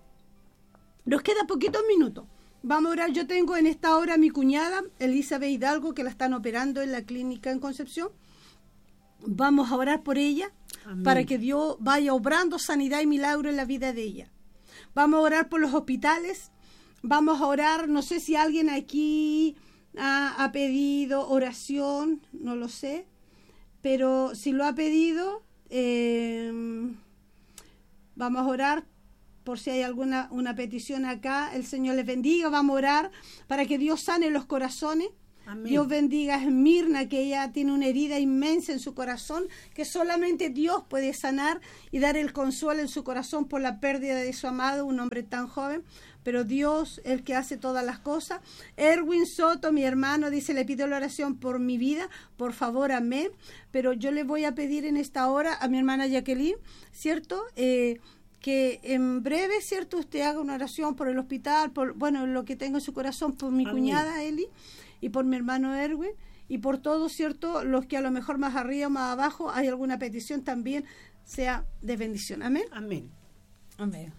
Nos queda poquitos minutos. Vamos a orar. Yo tengo en esta hora a mi cuñada, Elizabeth Hidalgo, que la están operando en la clínica en Concepción. Vamos a orar por ella, Amén. Para que Dios vaya obrando sanidad y milagro en la vida de ella. Vamos a orar por los hospitales. Vamos a orar, no sé si alguien aquí Ha, ha pedido oración, no lo sé, pero si lo ha pedido, eh, vamos a orar por si hay alguna una petición acá. El Señor les bendiga. Vamos a orar para que Dios sane los corazones. Amén. Dios bendiga a Esmirna, que ella tiene una herida inmensa en su corazón, que solamente Dios puede sanar y dar el consuelo en su corazón por la pérdida de su amado, un hombre tan joven. Pero Dios, el que hace todas las cosas. Erwin Soto, mi hermano, dice, le pido la oración por mi vida, por favor, amén. Pero yo le voy a pedir en esta hora a mi hermana Jacqueline, ¿cierto?, eh, que en breve, ¿cierto?, usted haga una oración por el hospital, por, bueno, lo que tengo en su corazón, por mi amén. Cuñada Eli, y por mi hermano Erwin, y por todos, ¿cierto?, los que a lo mejor más arriba, más abajo, hay alguna petición también, sea de bendición. Amén. Amén. Amén.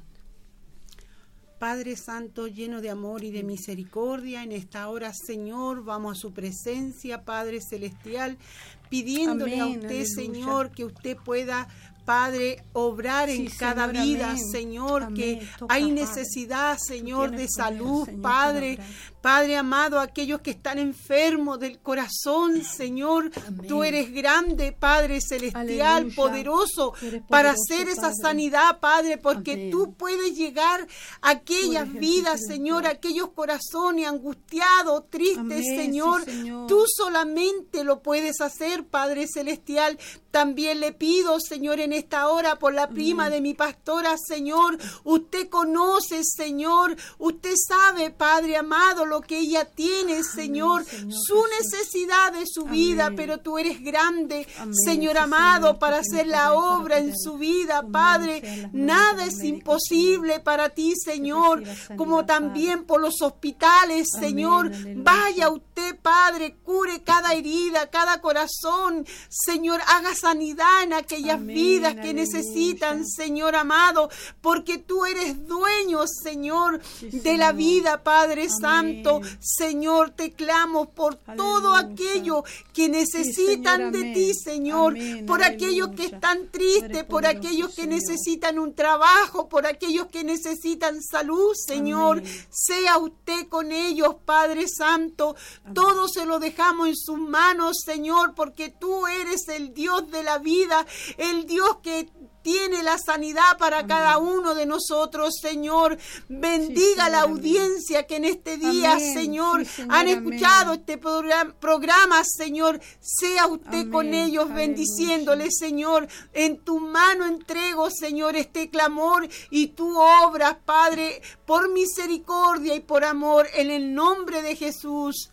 Padre Santo, lleno de amor y de misericordia, en esta hora, Señor, vamos a su presencia, Padre Celestial, pidiéndole amén, a usted, aleluya. Señor, que usted pueda, Padre, obrar sí, en cada Señor, vida, amén. Señor, amén. Que Toca, hay necesidad, Padre. Señor, de salud, Señor, Padre, Padre amado, aquellos que están enfermos del corazón, Señor, amén. Tú eres grande, Padre Celestial, aleluya. Poderoso, poderoso para hacer esa Padre. Sanidad, Padre, porque amén. Tú puedes llegar a aquellas vidas, Señor, aquellos corazones angustiados, tristes, amén, Señor. Sí, Señor. Tú solamente lo puedes hacer, Padre Celestial. También le pido, Señor, en esta hora por la prima amén. De mi pastora, Señor. Usted conoce, Señor. Usted sabe, Padre amado, lo que ella tiene, Señor, amén, Señor su Jesús. Necesidad de su amén. Vida, pero tú eres grande, amén, Señor sí, amado, Señor, para hacer la obra en su vida, amén, Padre. Nada es médicos, imposible Señor. Para ti, Señor, sanidad, como también Padre. Por los hospitales, amén, Señor. Aleluya. Vaya usted, Padre, cure cada herida, cada corazón, Señor, haga sanidad en aquellas amén, vidas que aleluya. Necesitan, Señor amado, porque tú eres dueño, Señor, sí, de Señor. La vida, Padre amén. Santo. Señor, te clamo por aleluya. Todo aquello que necesitan sí, de ti, Señor, amén, por aleluya. Aquellos que están tristes, por aquellos que Señor. Necesitan un trabajo, por aquellos que necesitan salud, Señor, amén. Sea usted con ellos, Padre Santo, amén. Todo se lo dejamos en sus manos, Señor, porque tú eres el Dios de la vida, el Dios que tiene la sanidad para amén. Cada uno de nosotros, Señor. Bendiga sí, la audiencia amén. Que en este día, amén. Señor, sí, Señor, han escuchado amén. Este programa, programa, Señor. Sea usted amén. Con ellos, aleluya. Bendiciéndoles, Señor. En tu mano entrego, Señor, este clamor y tú obras, Padre, por misericordia y por amor, en el nombre de Jesús.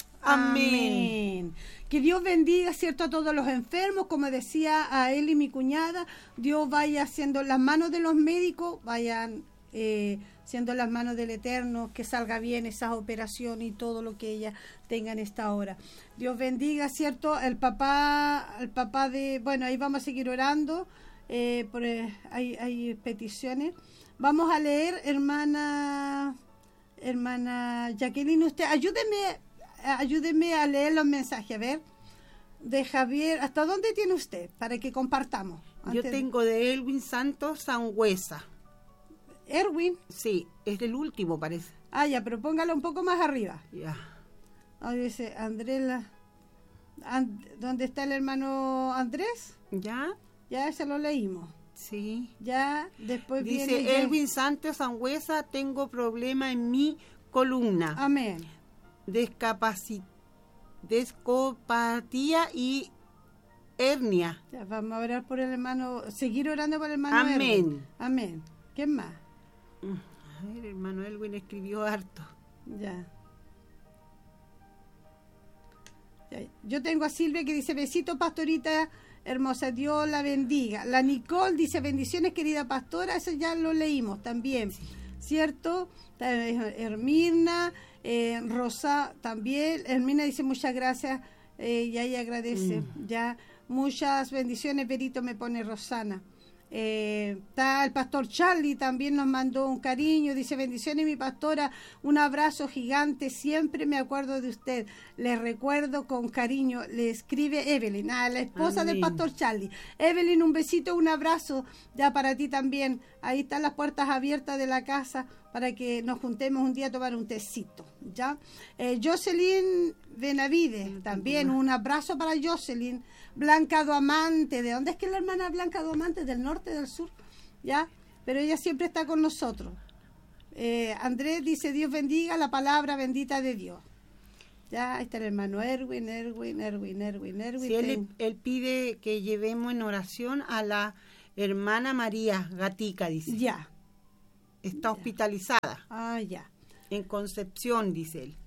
Amén. Amén. Que Dios bendiga, ¿cierto?, a todos los enfermos, como decía a él y mi cuñada. Dios vaya haciendo las manos de los médicos, vayan eh, siendo las manos del Eterno, que salga bien esas operaciones y todo lo que ella tenga en esta hora. Dios bendiga, ¿cierto?, el papá, el papá de, bueno, ahí vamos a seguir orando, eh, por, eh, hay, hay peticiones. Vamos a leer, hermana, hermana Jacqueline, usted, ayúdeme, ayúdeme a leer los mensajes, a ver, de Javier, ¿hasta dónde tiene usted? Para que compartamos. Yo tengo de Elwin Santos Sangüesa. Erwin. Sí, es el último, parece. Ah, ya, pero póngala un poco más arriba. Ya. Ah, dice Andrés, And, ¿dónde está el hermano Andrés? Ya. Ya, ese lo leímos. Sí. Ya, después dice viene... Elvin Santos Sangüesa, tengo problema en mi columna. Amén. Discapacidad, descopatía y hernia. Ya, vamos a orar por el hermano, seguir orando por el hermano. Amén. Elwin. Amén. ¿Quién más? A ver, el hermano Elwin escribió harto. Ya. ya. Yo tengo a Silvia que dice, besito pastorita hermosa, Dios la bendiga. La Nicole dice, bendiciones querida pastora, eso ya lo leímos también, sí. ¿Cierto? Hermina, eh, Rosa también, Hermina dice muchas gracias, eh, y ahí agradece, mm. ya, muchas bendiciones, Berito me pone Rosana. Eh, está el pastor Charlie, también nos mandó un cariño, dice bendiciones mi pastora, un abrazo gigante, siempre me acuerdo de usted, le recuerdo con cariño, le escribe Evelyn, a la esposa Amén. Del pastor Charlie. Evelyn, un besito, un abrazo ya para ti también, ahí están las puertas abiertas de la casa para que nos juntemos un día a tomar un tecito, ¿ya? Eh, Jocelyn Benavides, también un abrazo para Jocelyn. Blanca Duamante, ¿de dónde es que la hermana Blanca Duamante? ¿Del norte, del sur? ¿Ya? Pero ella siempre está con nosotros. Eh, Andrés dice, Dios bendiga la palabra bendita de Dios. Ya, ahí está el hermano Erwin, Erwin, Erwin, Erwin, Erwin. Sí, él, él pide que llevemos en oración a la hermana María Gatica, dice. Ya. Está ya. hospitalizada. Ah, ya. En Concepción, dice él.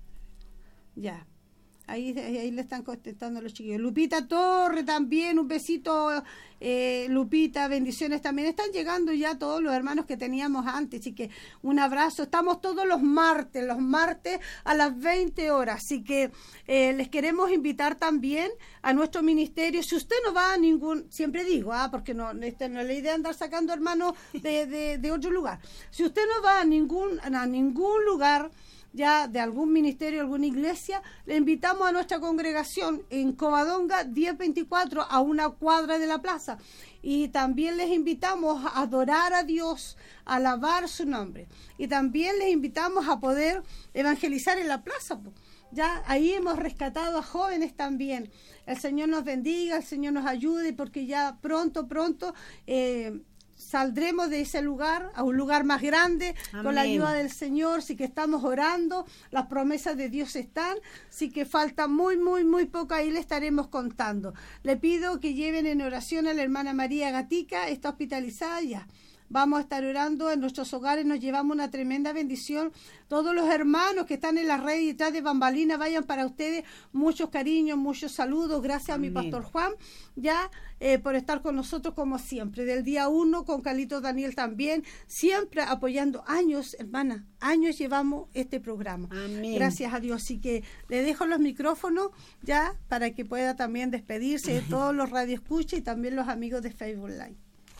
Ya. Ahí, ahí le están contestando los chiquillos. Lupita Torre también, un besito, eh, Lupita, bendiciones también. Están llegando ya todos los hermanos que teníamos antes, así que un abrazo. Estamos todos los martes, los martes a las veinte horas, así que eh, les queremos invitar también a nuestro ministerio. Si usted no va a ningún, siempre digo, ah, porque no, este, no es la idea de andar sacando hermanos de, de, de otro lugar. Si usted no va a ningún, a ningún lugar, ya de algún ministerio, alguna iglesia, le invitamos a nuestra congregación en Covadonga diez veinticuatro, a una cuadra de la plaza, y también les invitamos a adorar a Dios, a alabar su nombre, y también les invitamos a poder evangelizar en la plaza. Ya ahí hemos rescatado a jóvenes también. El Señor nos bendiga, el Señor nos ayude, porque ya pronto, pronto eh, saldremos de ese lugar a un lugar más grande. Amén. Con la ayuda del Señor, sí que estamos orando, las promesas de Dios están, sí que falta muy, muy, muy poco, ahí le estaremos contando. Le pido que lleven en oración a la hermana María Gatica, está hospitalizada ya. Vamos a estar orando en nuestros hogares, nos llevamos una tremenda bendición. Todos los hermanos que están en la red y detrás de bambalinas, vayan para ustedes muchos cariños, muchos saludos. Gracias Amén. A mi pastor Juan, ya eh, por estar con nosotros como siempre. Del día uno, con Carlito Daniel también, siempre apoyando. Años, hermana, años llevamos este programa. Amén. Gracias a Dios. Así que le dejo los micrófonos ya para que pueda también despedirse de todos los radioescuchas y también los amigos de Facebook Live.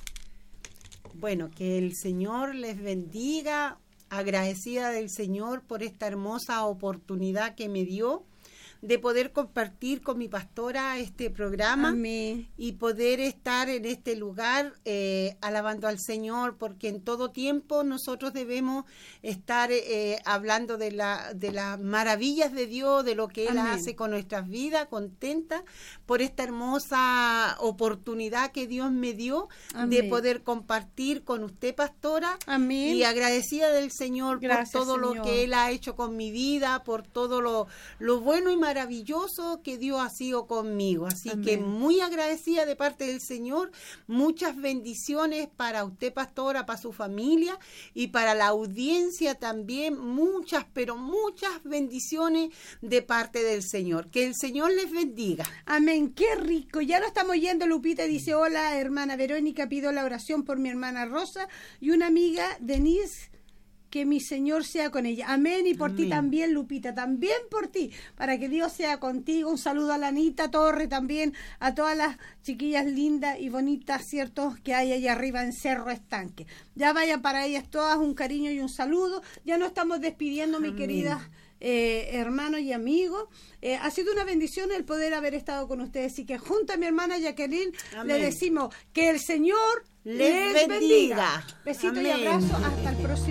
Bueno, que el Señor les bendiga, agradecida del Señor por esta hermosa oportunidad que me dio de poder compartir con mi pastora este programa. Amén. Y poder estar en este lugar eh, alabando al Señor, porque en todo tiempo nosotros debemos estar eh, hablando de, la, de las maravillas de Dios, de lo que Él Amén. Hace con nuestras vidas, contenta por esta hermosa oportunidad que Dios me dio Amén. De poder compartir con usted, pastora. Amén. Y agradecida del Señor Gracias, por todo Señor. Lo que Él ha hecho con mi vida, por todo lo, lo bueno y maravilloso maravilloso que Dios ha sido conmigo, así Amén. Que muy agradecida de parte del Señor, muchas bendiciones para usted, pastora, para su familia y para la audiencia también, muchas, pero muchas bendiciones de parte del Señor, que el Señor les bendiga. Amén, qué rico, ya lo estamos yendo. Lupita dice, hola hermana Verónica, pido la oración por mi hermana Rosa y una amiga Denise, que mi Señor sea con ella. Amén. Y por Amén. Ti también, Lupita, también por ti, para que Dios sea contigo. Un saludo a la Anita Torre también, a todas las chiquillas lindas y bonitas, ¿cierto?, que hay allá arriba en Cerro Estanque. Ya vaya para ellas todas un cariño y un saludo. Ya nos estamos despidiendo, Amén. Mi querida Eh, hermanos y amigos, eh, ha sido una bendición el poder haber estado con ustedes, así que junto a mi hermana Jacqueline Amén. Le decimos que el Señor les, les bendiga. bendiga. Besito Amén. Y abrazo, hasta el próximo.